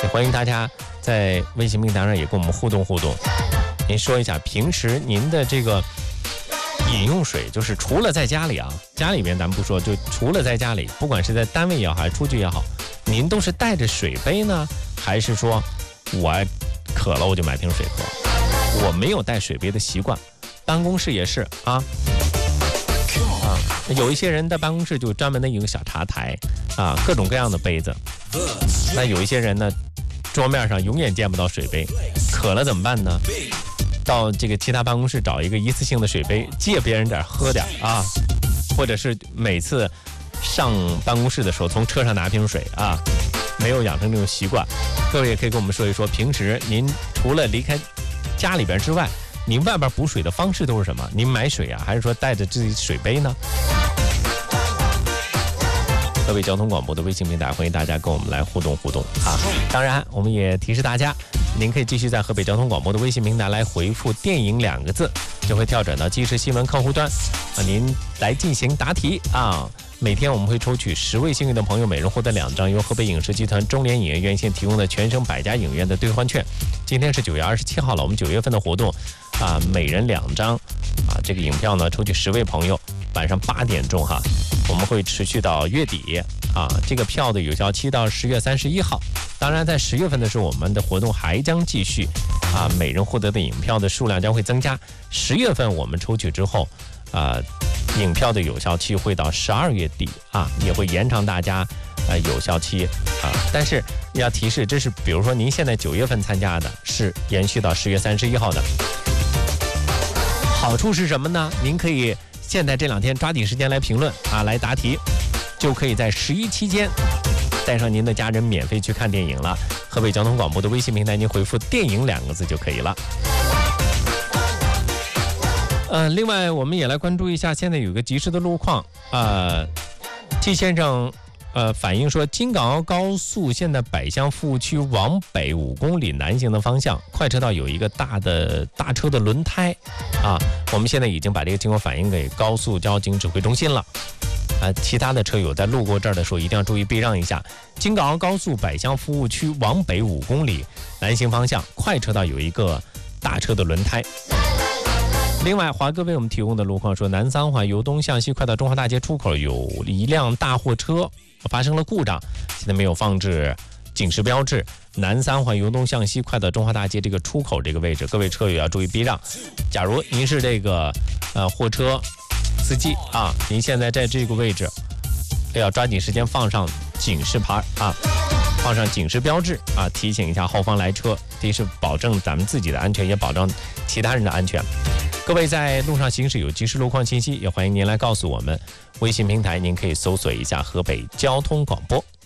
也欢迎大家在微信平台上也跟我们互动互动。您说一下平时您的这个饮用水，就是除了在家里啊，家里面咱们不说，就除了在家里，不管是在单位也好还是出去也好，您都是带着水杯呢，还是说我渴了我就买瓶水喝？我没有带水杯的习惯，办公室也是啊，有一些人的办公室就专门的一个小茶台啊，各种各样的杯子。那有一些人呢，桌面上永远见不到水杯，渴了怎么办呢？到这个其他办公室找一个一次性的水杯，借别人点喝点啊，或者是每次上办公室的时候从车上拿瓶水啊，没有养成这种习惯。各位也可以跟我们说一说，平时您除了离开家里边之外，您外边补水的方式都是什么？您买水啊，还是说带着自己水杯呢？各位交通广播的微信平台，欢迎大家跟我们来互动互动啊！当然，我们也提示大家，您可以继续在河北交通广播的微信平台来回复“电影”2个字，就会跳转到即时新闻客户端啊，您来进行答题啊。每天我们会抽取10位幸运的朋友，每人获得2张由河北影视集团中联影业院线提供的全省百家影院的兑换券。今天是9月27号了，我们9月份的活动啊，每人2张啊，这个影票呢抽取10位朋友，晚上8点钟哈，我们会持续到月底啊。这个票的有效期到10月31号。当然，在10月份的时候，我们的活动还将继续啊，每人获得的影票的数量将会增加。10月份我们抽取之后影票的有效期会到12月底啊，也会延长大家有效期啊。但是要提示，这是比如说您现在9月份参加的，是延续到10月31号的。好处是什么呢？您可以现在这2天抓紧时间来评论啊，来答题，就可以在11期间带上您的家人免费去看电影了。河北交通广播的微信平台，您回复“电影”2个字就可以了。另外我们也来关注一下，现在有个及时的路况T 先生反映说，京港澳高速现在百乡服务区往北5公里南行的方向，快车道有一个大车的轮胎啊，我们现在已经把这个情况反映给高速交警指挥中心了其他的车友在路过这儿的时候一定要注意避让一下。京港澳高速百乡服务区往北5公里南行方向，快车道有一个大车的轮胎。另外，华哥为我们提供的路况说，南三环由东向西快到中华大街出口有一辆大货车发生了故障，现在没有放置警示标志。南三环由东向西快到中华大街这个出口这个位置，各位车友要注意避让。假如您是这个货车司机啊，您现在在这个位置要抓紧时间放上警示牌啊，放上警示标志啊，提醒一下后方来车，第一是保证咱们自己的安全，也保证其他人的安全。各位在路上行驶有及时路况信息，也欢迎您来告诉我们。微信平台您可以搜索一下河北交通广播。